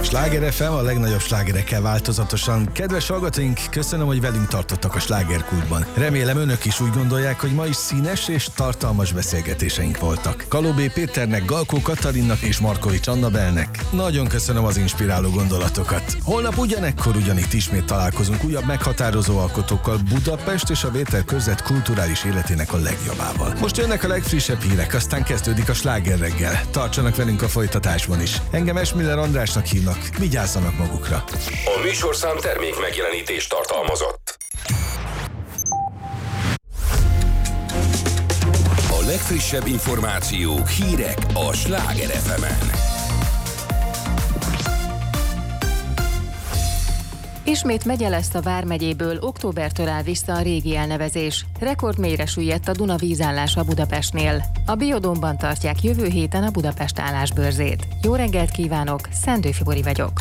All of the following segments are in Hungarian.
Sláger FM, a legnagyobb slágerekkel változatosan. Kedves hallgatóink, köszönöm, hogy velünk tartottak a slágerkultban. Remélem önök is úgy gondolják, hogy ma is színes és tartalmas beszélgetéseink voltak. Kalóbé Péternek, Galkó Katalinnak és Markovics Annabelnek nagyon köszönöm az inspiráló gondolatokat. Holnap ugyanekkor ugyanitt ismét találkozunk újabb meghatározó alkotókkal, Budapest és a Vétel körzet kulturális életének a legjobbával. Most jönnek a legfrissebb hírek, aztán kezdődik a sláger reggel. Tartsanak velünk a folytatásban is. Engem Esmiller Andrásnak hívnak, vigyázzanak magukra. A műsorszám termék megjelenítést tartalmazott. A legfrissebb információk, hírek a Sláger FM-en. Ismét megye lesz a Vármegyéből, októbertől áll vissza a régi elnevezés. Rekordmélyre süllyedt a Duna vízállása Budapestnél. A Biodómban tartják jövő héten a Budapest állásbörzét. Jó reggelt kívánok, Szendő Fibori vagyok.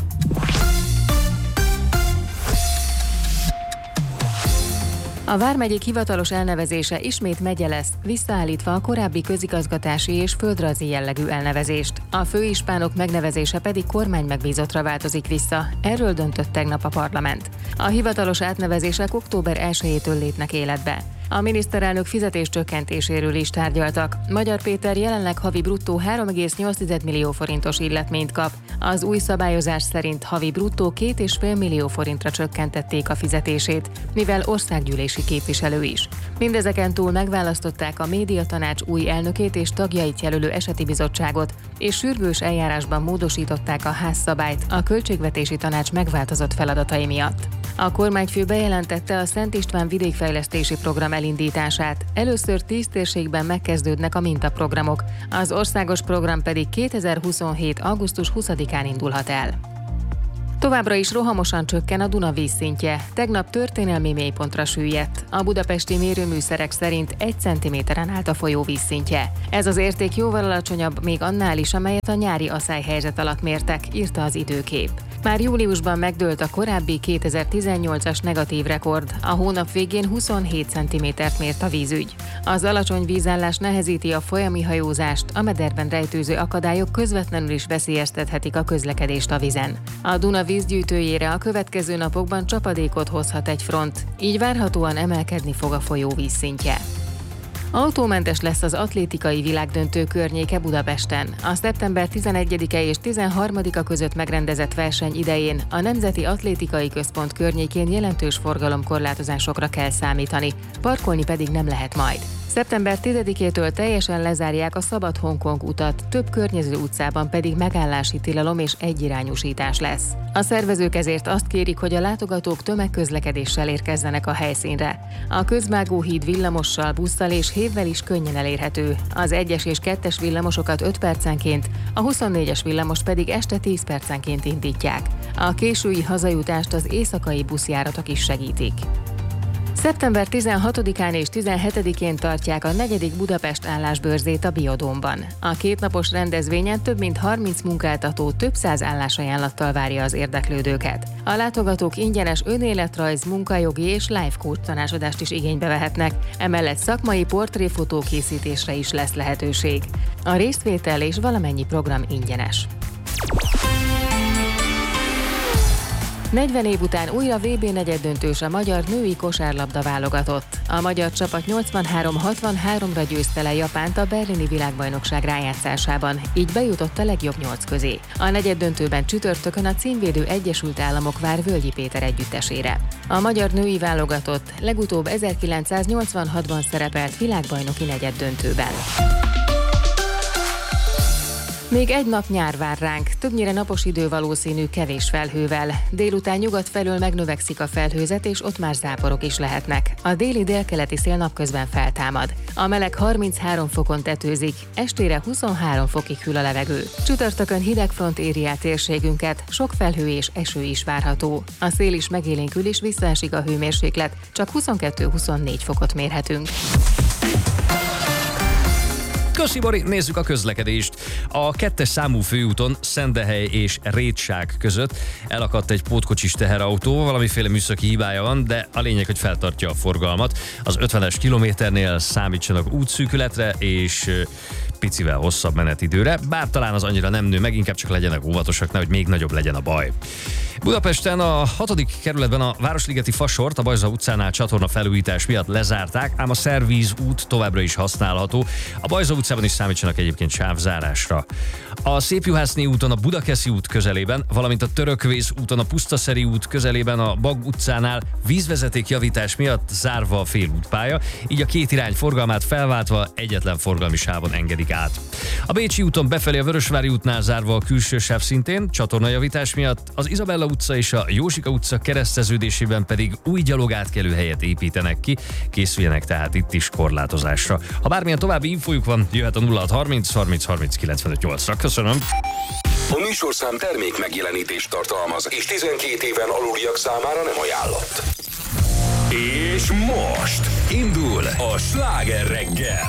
A Vármegyék hivatalos elnevezése ismét megye lesz, visszaállítva a korábbi közigazgatási és földrajzi jellegű elnevezést. A főispánok megnevezése pedig kormánymegbízottra változik vissza. Erről döntött tegnap a parlament. A hivatalos átnevezések október 1-től lépnek életbe. A miniszterelnök fizetéscsökkentéséről is tárgyaltak. Magyar Péter jelenleg havi bruttó 3,8 millió forintos illetményt kap. Az új szabályozás szerint havi bruttó 2,5 millió forintra csökkentették a fizetését, mivel országgyűlési képviselő is. Mindezeken túl megválasztották a médiatanács új elnökét és tagjait jelölő eseti bizottságot, és sürgős eljárásban módosították a házszabályt a költségvetési tanács megváltozott feladatai miatt. A kormányfő bejelentette a Szent István vidékfejlesztési program elindítását. Először 10 térségben megkezdődnek a mintaprogramok, az országos program pedig 2027. augusztus 20-án indulhat el. Továbbra is rohamosan csökken a Duna vízszintje. Tegnap történelmi mélypontra süllyedt. A budapesti mérőműszerek szerint 1 cm-en állt a folyó vízszintje. Ez az érték jóval alacsonyabb még annál is, amelyet a nyári aszályhelyzet alatt mértek, írta az Időkép. Már júliusban megdőlt a korábbi 2018-as negatív rekord. A hónap végén 27 cm-t mért a vízügy. Az alacsony vízállás nehezíti a folyami hajózást, a mederben rejtőző akadályok közvetlenül is veszélyeztethetik a közlekedést a vízen. A Duna vízgyűjtőjére a következő napokban csapadékot hozhat egy front, így várhatóan emelkedni fog a folyó vízszintje. Autómentes lesz az atlétikai világdöntő környéke Budapesten. A szeptember 11-e és 13-a között megrendezett verseny idején a Nemzeti Atlétikai Központ környékén jelentős forgalomkorlátozásokra kell számítani, parkolni pedig nem lehet majd. Szeptember 10-től teljesen lezárják a Szabad Hongkong utat, több környező utcában pedig megállási tilalom és egyirányúsítás lesz. A szervezők ezért azt kérik, hogy a látogatók tömegközlekedéssel érkezzenek a helyszínre. A Közvágó híd villamossal, busszal és hévvel is könnyen elérhető. Az 1-es és 2-es villamosokat 5 percenként, a 24-es villamos pedig este 10 percenként indítják. A késői hazajutást az éjszakai buszjáratok is segítik. Szeptember 16-án és 17-én tartják a 4. Budapest állásbörzét a Biodómban. A kétnapos rendezvényen több mint 30 munkáltató több száz állásajánlattal várja az érdeklődőket. A látogatók ingyenes önéletrajz, munkajogi és life coach tanácsadást is igénybe vehetnek, emellett szakmai portréfotó készítésre is lesz lehetőség. A résztvétel és valamennyi program ingyenes. 40 év után újra VB negyeddöntős a magyar női kosárlabda válogatott. A magyar csapat 83-63-ra győzte le Japánt a berlini világbajnokság rájátszásában, így bejutott a legjobb 8 közé. A negyeddöntőben csütörtökön a címvédő Egyesült Államok vár Völgyi Péter együttesére. A magyar női válogatott legutóbb 1986-ban szerepelt világbajnoki negyeddöntőben. Még egy nap nyár vár ránk, többnyire napos idő valószínű kevés felhővel. Délután nyugat felől megnövekszik a felhőzet, és ott már záporok is lehetnek. A déli délkeleti szél napközben feltámad. A meleg 33 fokon tetőzik, estére 23 fokig hűl a levegő. Csütörtökön hidegfront éri át térségünket, sok felhő és eső is várható. A szél is megélénkül, és visszaesik a hőmérséklet, csak 22-24 fokot mérhetünk. Köszi, Bori, nézzük a közlekedést. A 2-es számú főúton Szendehely és Rétság között elakadt egy pótkocsis teherautó, valamiféle műszaki hibája van, de a lényeg, hogy feltartja a forgalmat. Az 50-es kilométernél számítsanak útszűkületre, és picivel hosszabb menetidőre, bár talán az annyira nem nő meg, inkább csak legyenek óvatosak, nehogy még nagyobb legyen a baj. Budapesten a 6. kerületben a Városligeti Fasort a Bajza utcánál csatorna felújítás miatt lezárták, ám a szervíz út továbbra is használható. A Bajza utcában is számítsanak egyébként sávzárásra. A Szépjuhászné úton a Budakeszi út közelében, valamint a Törökvész úton a Pusztaszeri út közelében a Bag utcánál vízvezeték javítás miatt zárva a félútpálya, így a két irány forgalmát felváltva egyetlen forgalmi sávon engedik át. A Bécsi úton befelé a Vörösvári útnál zárva a külső sáv szintén, csatornajavítás miatt, az Izabella utca és a Józsika utca kereszteződésében pedig új gyalogátkelőhelyet építenek ki, készüljenek tehát itt is korlátozásra. Ha bármilyen további infójuk van, jöhet a 0630 30 30 95 8-ra. Köszönöm! A műsorszám termék megjelenítést tartalmaz, és 12 éven aluliak számára nem ajánlott. És most indul a Sláger reggel.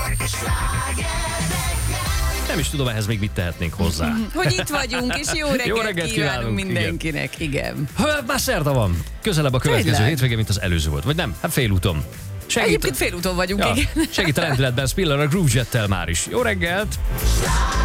Nem is tudom, ehhez még mit tehetnénk hozzá. Hogy itt vagyunk, és jó reggelt kívánunk mindenkinek, igen. Már szerda van. Közelebb a következő hétvége, mint az előző volt. Vagy nem? Hát félúton. Egyébként félúton vagyunk, igen. Segít a lendületben Spiller a Groove Jettel már is. Jó reggelt!